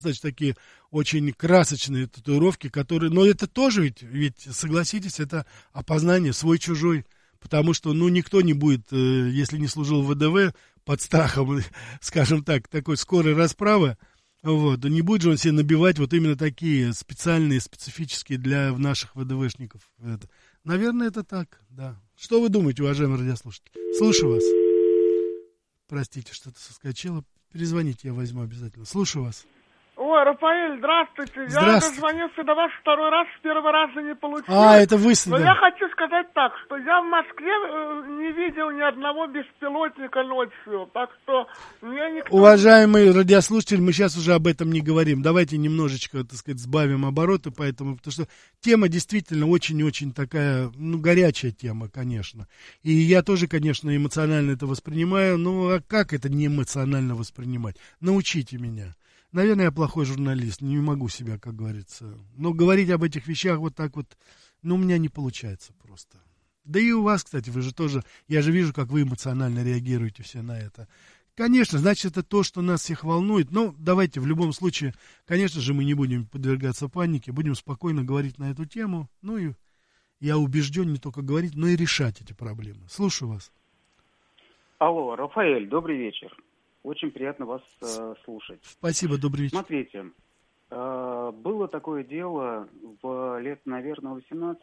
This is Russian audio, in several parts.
значит, такие очень красочные татуировки, которые... Но это тоже ведь, согласитесь, это опознание свой-чужой. Потому что, никто не будет, если не служил в ВДВ, под страхом, скажем так, такой скорой расправы, вот, не будет же он себе набивать вот именно такие специальные, специфические для наших ВДВшников. Наверное, это так, да. Что вы думаете, уважаемые радиослушатели? Слушаю вас. Простите, что-то соскочило. Перезвоните, я возьму обязательно. Слушаю вас. Ой, Рафаэль, здравствуйте. Я дозвонился до вас второй раз, с первого раза не получилось. Это вы, Но я хочу сказать так, что я в Москве не видел ни одного беспилотника ночью, так что мне никто... Уважаемый радиослушатель, мы сейчас уже об этом не говорим. Давайте немножечко, так сказать, сбавим обороты, потому что тема действительно очень-очень такая, горячая тема, конечно. И я тоже, конечно, эмоционально это воспринимаю, а как это не эмоционально воспринимать? Научите меня. Наверное, я плохой журналист, не могу себя, как говорится. Но говорить об этих вещах вот так вот, у меня не получается просто. Да и у вас, кстати, вы же тоже, я же вижу, как вы эмоционально реагируете все на это. Конечно, значит, это то, что нас всех волнует. Но давайте в любом случае, конечно же, мы не будем подвергаться панике, будем спокойно говорить на эту тему. И я убежден не только говорить, но и решать эти проблемы. Слушаю вас. Алло, Рафаэль, добрый вечер. Очень приятно вас слушать. Спасибо, добрый вечер. Смотрите, было такое дело в лет, наверное,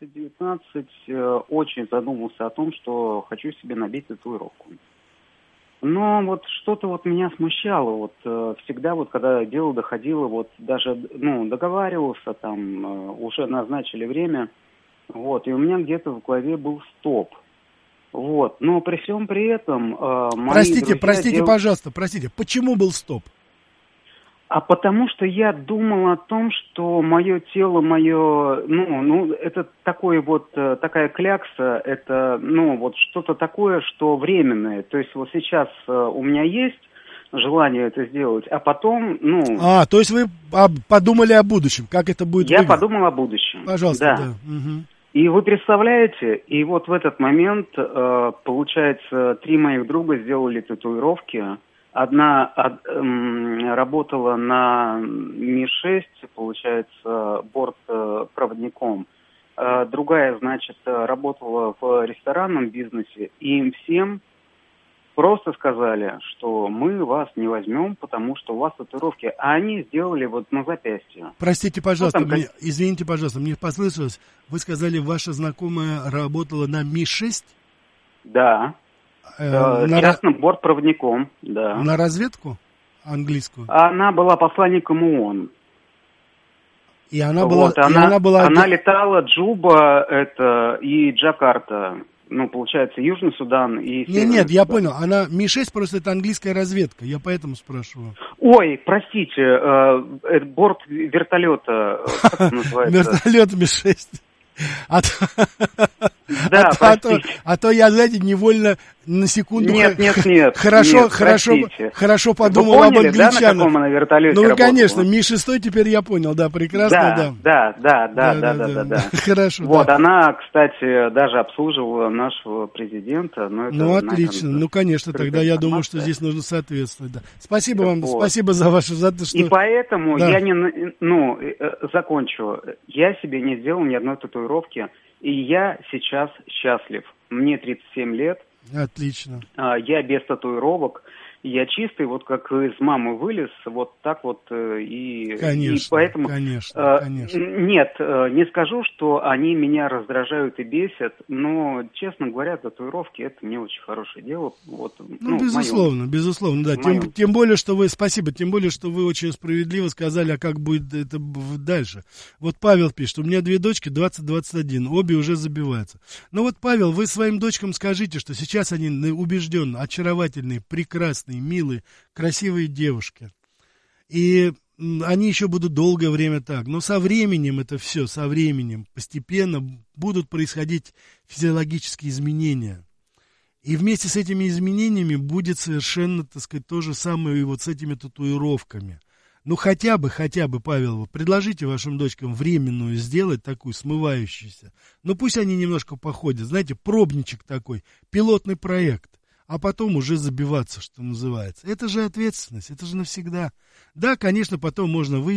18-19. Очень задумался о том, что хочу себе набить татуировку. Но вот что-то вот меня смущало. Всегда когда дело доходило, даже договаривался, уже назначили время. И у меня где-то в голове был стоп. Но при всем при этом... Простите, пожалуйста, почему был стоп? А потому что я думал о том, что мое тело, это такая клякса, это, что-то такое, что временное. То есть сейчас у меня есть желание это сделать, а потом, то есть вы подумали о будущем, как это будет выглядеть? Я подумал о будущем. Пожалуйста, да. Угу. И вы представляете, и в этот момент, получается, 3 моих друга сделали татуировки. Одна работала на Ми-6, получается, бортпроводником. Другая, работала в ресторанном бизнесе. И им всем просто сказали, что мы вас не возьмем, потому что у вас татуировки. А они сделали на запястье. Простите, пожалуйста, извините, пожалуйста, мне послышалось. Вы сказали, ваша знакомая работала на Ми-6? Да. Частным бортпроводником, да. На разведку английскую? Она была посланником ООН. И она была... Она летала Джуба и Джакарта. Получается, Южный Судан и Северный Судан. Я понял. Ми-6 просто это английская разведка. Я поэтому спрашиваю. Ой, простите, борт вертолета, как это называется? Вертолет Ми-6. А то я, знаете, невольно на секунду хорошо подумал об англичанах. Да, на каком она вертолете работала? Конечно, Ми-6 теперь я понял, да, прекрасно, да. Хорошо. Она, кстати, даже обслуживала нашего президента. Отлично, конечно, тогда я думаю, что здесь нужно соответствовать. Да. Спасибо вам, спасибо за ваше... И поэтому я закончу. Я себе не сделал ни одной татуировки, и я сейчас счастлив. Мне 37 лет. Отлично. Я без татуировок. Я чистый, как из мамы вылез, и... Конечно, и поэтому, конечно. Нет, не скажу, что они меня раздражают и бесят, но, честно говоря, татуировки — это не очень хорошее дело. Безусловно, да. Тем более, что вы, спасибо, тем более, что вы очень справедливо сказали, а как будет это дальше. Павел пишет, у меня 2 дочки, 20-21, обе уже забиваются. Павел, вы своим дочкам скажите, что сейчас они убежденно, очаровательные, прекрасные, милые, красивые девушки. И они еще будут долгое время так. Но со временем постепенно будут происходить физиологические изменения. И вместе с этими изменениями будет совершенно, то же самое и с этими татуировками. Хотя бы, Павел, предложите вашим дочкам временную сделать, такую смывающуюся. Пусть они немножко походят. Знаете, пробничек такой, пилотный проект. а потом уже забиваться, что называется. Это же ответственность, это же навсегда. Да, конечно, потом можно